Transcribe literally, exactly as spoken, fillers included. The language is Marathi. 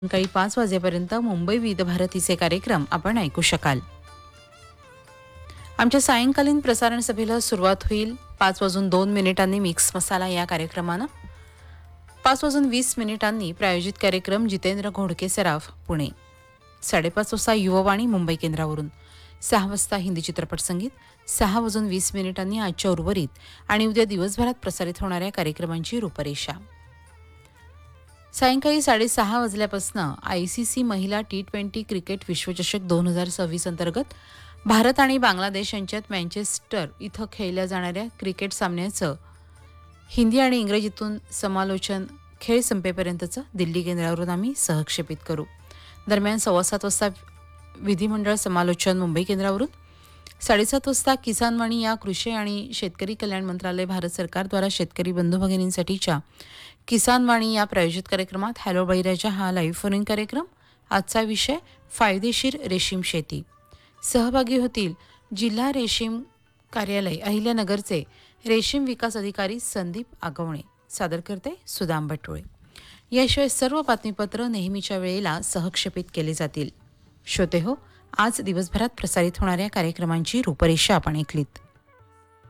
सकाळी पाच वाजेपर्यंत मुंबई विविध भारतीचे कार्यक्रम आपण ऐकू शकाल. आमच्या सायंकालीन प्रसारण सभेला सुरुवात होईल पाच वाजून दोन मिनिटांनी मिक्स मसाला या कार्यक्रमानं. पाच वाजून वीस मिनिटांनी प्रायोजित कार्यक्रम जितेंद्र घोडके सराफ पुणे. साडेपाच वाजता युववाणी मुंबई केंद्रावरून. सहा वाजता हिंदी चित्रपट संगीत. सहा वाजून वीस मिनिटांनी आजच्या उर्वरित आणि उद्या दिवसभरात प्रसारित होणाऱ्या कार्यक्रमांची रूपरेषा. सायंकाळी साडेसहा वाजल्यापासून आय सी सी महिला टी ट्वेंटी क्रिकेट विश्वचषक दोन हजार सव्वीस अंतर्गत भारत आणि बांगलादेश यांच्यात मँचेस्टर इथं खेळल्या जाणाऱ्या क्रिकेट सामन्याचं हिंदी आणि इंग्रजीतून समालोचन खेळ संपेपर्यंतचं दिल्ली केंद्रावरून आम्ही सहक्षेपित करू. दरम्यान सव्वा सात वाजता विधिमंडळ समालोचन मुंबई केंद्रावरून. साडेसात वाजता किसानवाणी या कृषी आणि शेतकरी कल्याण मंत्रालय भारत सरकारद्वारा शेतकरी बंधू भगिनींसाठीच्या किसानवाणी या प्रायोजित कार्यक्रमात हॅलो बळीराजा हा लाईव्ह फोन इन कार्यक्रम. आजचा विषय फायदेशीर रेशीम शेती. सहभागी होतील जिल्हा रेशीम कार्यालय अहिल्यानगरचे रेशीम विकास अधिकारी संदीप आगवणे. सादर करते सुदाम बटोळे. याशिवाय सर्व बातमीपत्र नेहमीच्या वेळेला सहक्षेपित केले जातील. श्रोते हो, आज दिवसभरात प्रसारित होणाऱ्या कार्यक्रमांची रूपरेषा आपण ऐकलीत.